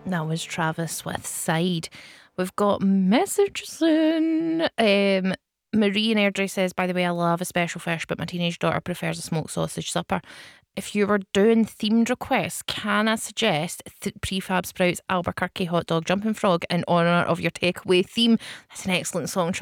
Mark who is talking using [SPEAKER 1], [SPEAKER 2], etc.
[SPEAKER 1] That was Travis with Side. We've got messages in. Marie in Airdrie says, by the way, I love a special fish, but my teenage daughter prefers a smoked sausage supper. If you were doing themed requests, can I suggest Prefab Sprouts Albuquerque hot dog jumping frog in honour of your takeaway theme? That's an excellent song choice.